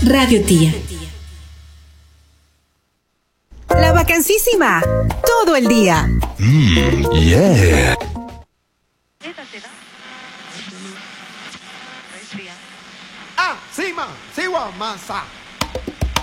Radio Tía. La vacancísima, todo el día. Yeah. Ah, sí, ma, sí, wa, masa.